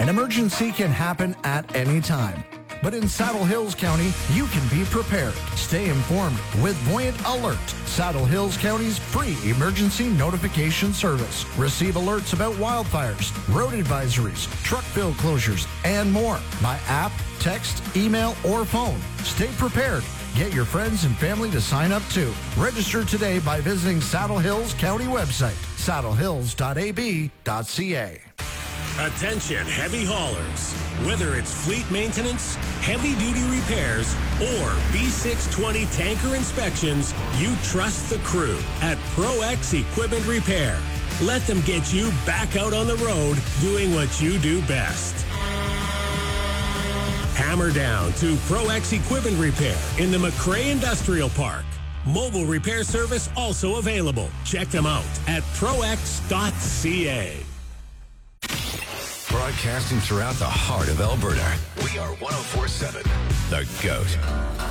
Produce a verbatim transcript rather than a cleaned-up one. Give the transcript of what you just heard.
An emergency can happen at any time. But in Saddle Hills County, you can be prepared. Stay informed with Buoyant Alert, Saddle Hills County's free emergency notification service. Receive alerts about wildfires, road advisories, truck fill closures, and more by app, text, email, or phone. Stay prepared. Get your friends and family to sign up too. Register today by visiting Saddle Hills County website, saddle hills dot a b dot c a. Attention heavy haulers. Whether it's fleet maintenance, heavy-duty repairs, or B six twenty tanker inspections, you trust the crew at ProX Equipment Repair. Let them get you back out on the road doing what you do best. Hammer down to ProX Equipment Repair in the McRae Industrial Park. Mobile repair service also available. Check them out at pro x dot c a. Broadcasting throughout the heart of Alberta. We are one oh four point seven, The Goat.